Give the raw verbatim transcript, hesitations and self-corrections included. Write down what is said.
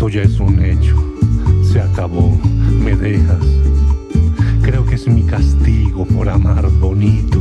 Esto ya es un hecho, se acabó, me dejas. Creo que es mi castigo por amar bonito.